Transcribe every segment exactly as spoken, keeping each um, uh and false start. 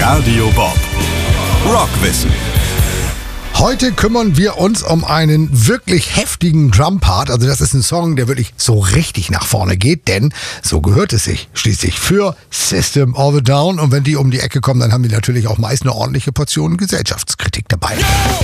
Radio Bob. Rockwissen. Heute kümmern wir uns um einen wirklich heftigen Drumpart. Also das ist ein Song, der wirklich so richtig nach vorne geht, denn so gehört es sich schließlich für System of a Down. Und wenn die um die Ecke kommen, dann haben die natürlich auch meist eine ordentliche Portion Gesellschaftskritik dabei.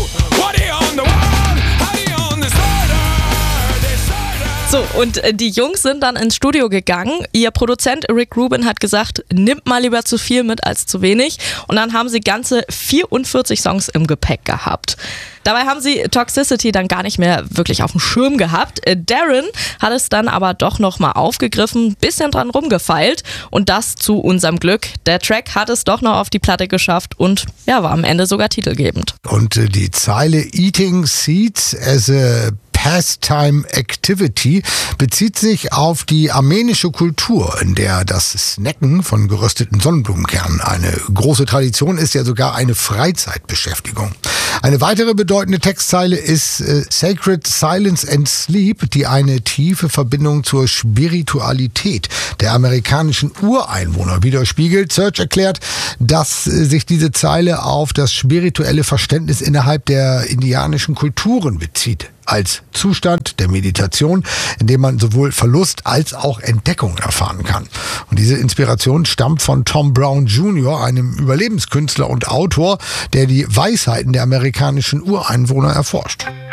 So, und äh, die Jungs sind dann ins Studio gegangen. Ihr Produzent Rick Rubin hat gesagt, nimmt mal lieber zu viel mit als zu wenig. Und dann haben sie ganze vierundvierzig Songs im Gepäck gehabt. Dabei haben sie Toxicity dann gar nicht mehr wirklich auf dem Schirm gehabt. Äh, Darren hat es dann aber doch nochmal aufgegriffen, bisschen dran rumgefeilt. Und das zu unserem Glück. Der Track hat es doch noch auf die Platte geschafft und ja, war am Ende sogar titelgebend. Und äh, die Zeile Eating Seeds as a Pastime Activity bezieht sich auf die armenische Kultur, in der das Snacken von gerösteten Sonnenblumenkernen eine große Tradition ist, ja sogar eine Freizeitbeschäftigung. Eine weitere bedeutende Textzeile ist äh, Sacred Silence and Sleep, die eine tiefe Verbindung zur Spiritualität der amerikanischen Ureinwohner widerspiegelt. Search erklärt, dass äh, sich diese Zeile auf das spirituelle Verständnis innerhalb der indianischen Kulturen bezieht. Als Zustand der Meditation, in dem man sowohl Verlust als auch Entdeckung erfahren kann. Und diese Inspiration stammt von Tom Brown Junior, einem Überlebenskünstler und Autor, der die Weisheiten der amerikanischen Ureinwohner erforscht.